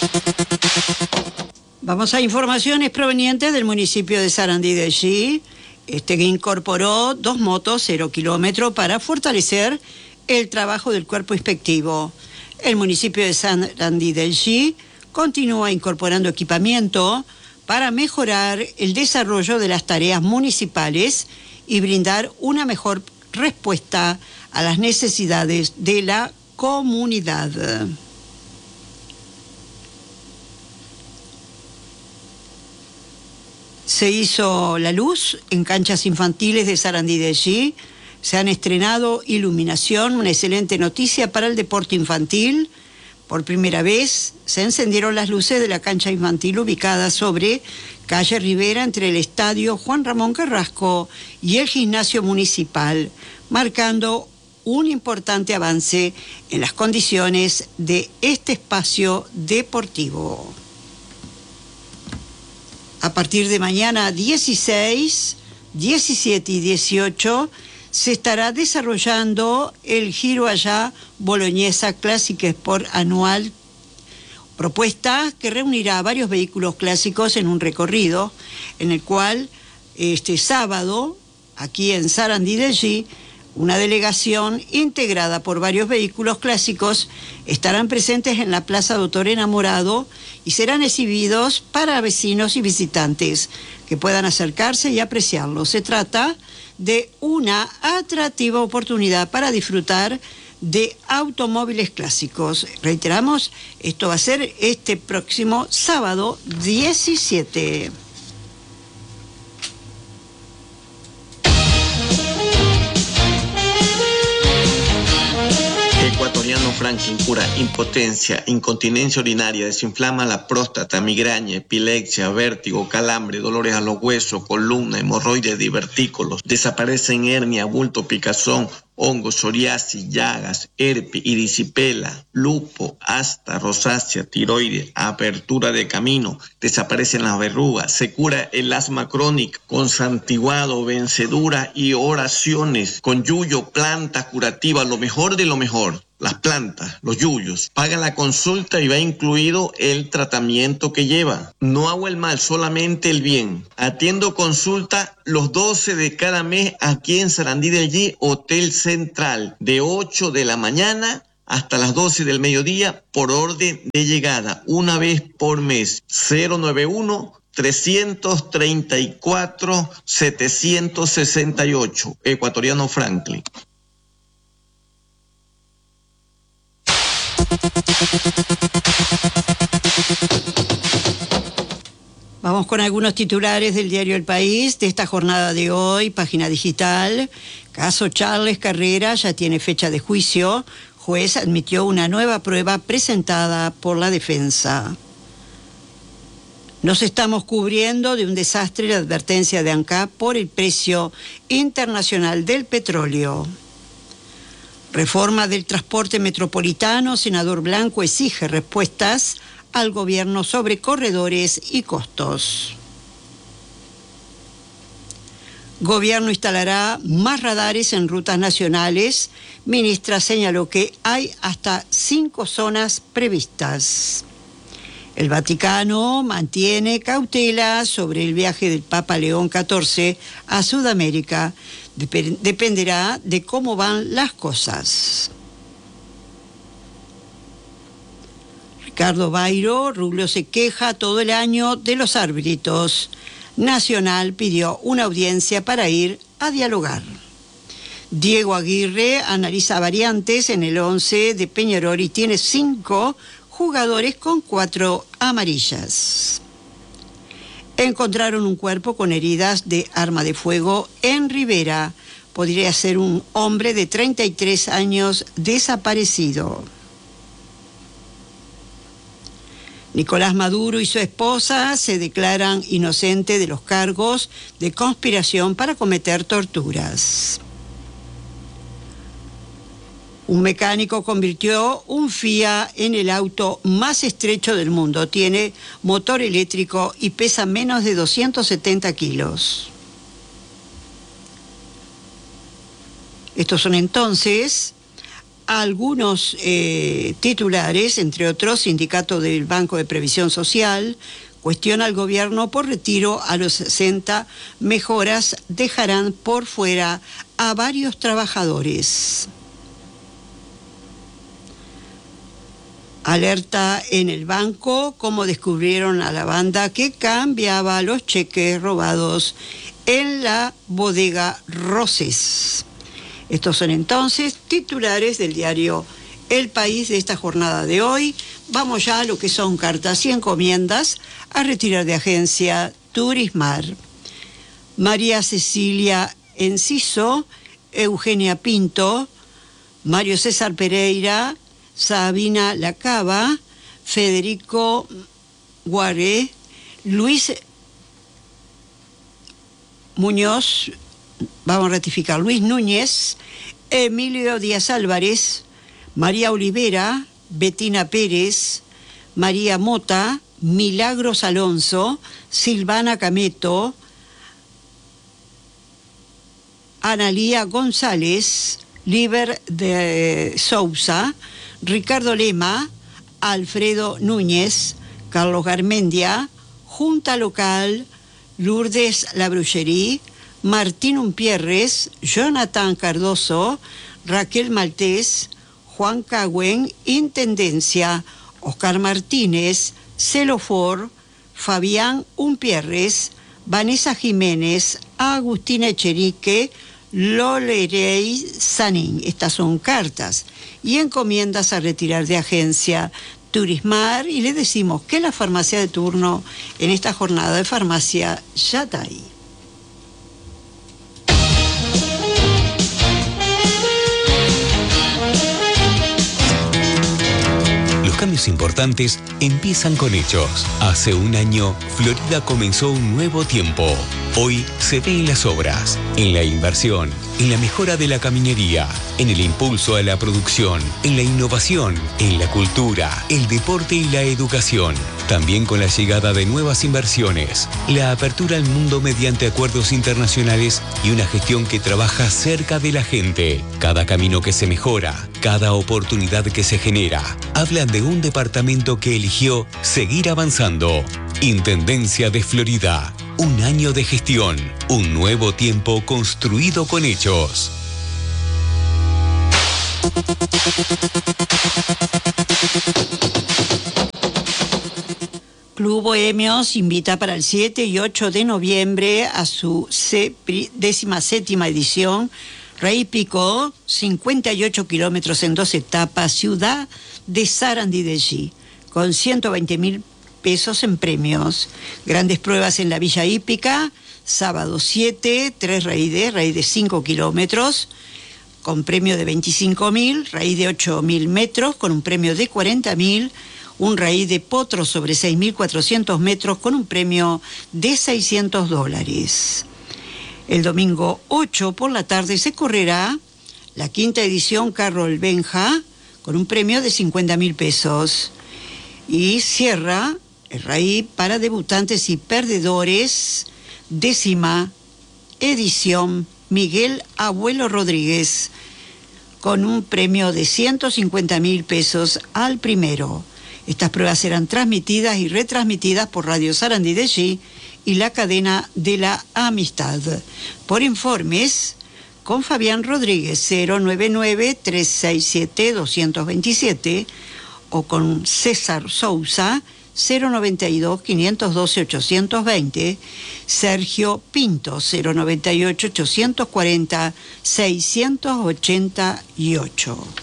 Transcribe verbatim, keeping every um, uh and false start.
Vamos a informaciones provenientes del municipio de Sarandí de Allí, este que incorporó dos motos cero kilómetro para fortalecer el trabajo del cuerpo inspectivo. El municipio de Sarandí de Allí continúa incorporando equipamiento para mejorar el desarrollo de las tareas municipales y brindar una mejor respuesta a las necesidades de la comunidad. Se hizo la luz en canchas infantiles de Sarandí de Allí. Se han estrenado iluminación, una excelente noticia para el deporte infantil. Por primera vez se encendieron las luces de la cancha infantil ubicada sobre calle Rivera entre el estadio Juan Ramón Carrasco y el gimnasio municipal, marcando un importante avance en las condiciones de este espacio deportivo. A partir de mañana dieciséis, diecisiete y dieciocho se estará desarrollando el Giro Allá Boloñesa Classic Sport anual, propuesta que reunirá a varios vehículos clásicos en un recorrido en el cual este sábado, aquí en Sarandí de Allí, una delegación integrada por varios vehículos clásicos estarán presentes en la Plaza Doctor Enamorado y serán exhibidos para vecinos y visitantes que puedan acercarse y apreciarlo. Se trata de una atractiva oportunidad para disfrutar de automóviles clásicos. Reiteramos, esto va a ser este próximo sábado diecisiete. Ecuatoriano Franklin cura impotencia, incontinencia urinaria, desinflama la próstata, migraña, epilepsia, vértigo, calambre, dolores a los huesos, columna, hemorroides, divertículos, desaparecen hernia, bulto, picazón, hongos, psoriasis, llagas, herpes, erisipela, lupo, asta, rosácea, tiroides, apertura de camino, desaparecen las verrugas, se cura el asma crónico con santiguado, vencedura y oraciones, con yuyo, planta curativa, lo mejor de lo mejor. Las plantas, los yuyos, paga la consulta y va incluido el tratamiento que lleva. No hago el mal, solamente el bien. Atiendo consulta los doce de cada mes aquí en Sarandí de Allí, Hotel Central, de ocho de la mañana hasta las doce del mediodía por orden de llegada, una vez por mes. cero nueve uno, trescientos treinta y cuatro, setecientos sesenta y ocho, Ecuatoriano Franklin. Vamos con algunos titulares del diario El País de esta jornada de hoy, página digital. Caso Charles Carrera ya tiene fecha de juicio. Juez admitió una nueva prueba presentada por la defensa. Nos estamos cubriendo de un desastre, la advertencia de ANCAP por el precio internacional del petróleo. Reforma del transporte metropolitano, senador Blanco exige respuestas al gobierno sobre corredores y costos. Gobierno instalará más radares en rutas nacionales. Ministra señaló que hay hasta cinco zonas previstas. El Vaticano mantiene cautela sobre el viaje del Papa León catorce a Sudamérica. Dep- dependerá de cómo van las cosas. Ricardo Bairo, Rubio se queja todo el año de los árbitros. Nacional pidió una audiencia para ir a dialogar. Diego Aguirre analiza variantes en el once de Peñarol y tiene cinco jugadores con cuatro amarillas. Encontraron un cuerpo con heridas de arma de fuego en Rivera. Podría ser un hombre de treinta y tres años desaparecido. Nicolás Maduro y su esposa se declaran inocentes de los cargos de conspiración para cometer torturas. Un mecánico convirtió un Fiat en el auto más estrecho del mundo. Tiene motor eléctrico y pesa menos de doscientos setenta kilos. Estos son entonces algunos eh, titulares, entre otros, Sindicato del Banco de Previsión Social, cuestiona al gobierno por retiro a los sesenta, mejoras dejarán por fuera a varios trabajadores. Alerta en el banco, cómo descubrieron a la banda que cambiaba los cheques robados en la bodega Roses. Estos son entonces titulares del diario El País de esta jornada de hoy. Vamos ya a lo que son cartas y encomiendas a retirar de agencia Turismar. María Cecilia Enciso, Eugenia Pinto, Mario César Pereira, Sabina Lacaba, Federico Guaré, Luis Muñoz, vamos a ratificar, Luis Núñez, Emilio Díaz Álvarez, María Olivera, Betina Pérez, María Mota, Milagros Alonso, Silvana Cameto, Analía González, Liber de Sousa, Ricardo Lema, Alfredo Núñez, Carlos Garmendia, Junta Local, Lourdes Labrullerí, Martín Umpierres, Jonathan Cardoso, Raquel Maltés, Juan Cagüen, Intendencia, Oscar Martínez, Celofor, Fabián Umpierres, Vanessa Jiménez, Agustina Echerique, Lolerey Sanín. Estas son cartas y encomiendas a retirar de agencia Turismar, y le decimos que la farmacia de turno en esta jornada de farmacia Yatay. Los cambios importantes empiezan con hechos. Hace un año, Florida comenzó un nuevo tiempo. Hoy se ve en las obras, en la inversión, en la mejora de la caminería, en el impulso a la producción, en la innovación, en la cultura, el deporte y la educación. También con la llegada de nuevas inversiones, la apertura al mundo mediante acuerdos internacionales y una gestión que trabaja cerca de la gente. Cada camino que se mejora, cada oportunidad que se genera, hablan de un departamento que eligió seguir avanzando. Intendencia de Florida. Un año de gestión, un nuevo tiempo construido con hechos. Club Bohemios invita para el siete y ocho de noviembre a su décima séptima edición. Rey Picó, cincuenta y ocho kilómetros en dos etapas, ciudad de Sarandí de G, con ciento veinte mil pesos en premios. Grandes pruebas en la Villa Hípica, sábado siete, tres raídes, raíz de cinco kilómetros, con premio de veinticinco mil, raíz de ocho mil metros, con un premio de cuarenta mil, un raíz de potro sobre seis mil cuatrocientos metros, con un premio de seiscientos dólares. El domingo ocho por la tarde se correrá la quinta edición Carroll Benja, con un premio de cincuenta mil pesos. Y cierra el raíz para debutantes y perdedores, décima edición Miguel Abuelo Rodríguez, con un premio de ciento cincuenta mil pesos al primero. Estas pruebas serán transmitidas y retransmitidas por Radio Sarandí de G y la cadena de la Amistad. Por informes, con Fabián Rodríguez, cero nueve nueve, tres seis siete, dos dos siete, o con César Sousa, cero noventa y dos, quinientos doce, ochocientos veinte, Sergio Pinto, cero noventa y ocho, ochocientos cuarenta, seiscientos ochenta y ocho.